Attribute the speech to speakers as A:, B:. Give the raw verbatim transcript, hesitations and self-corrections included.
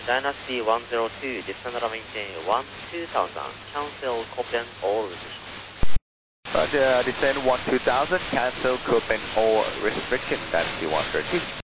A: Dynasty one zero two, descend and maintain one two thousand, cancel Copen all restriction.
B: Roger, descend one two thousand, cancel Copen all restriction, Dynasty one zero two.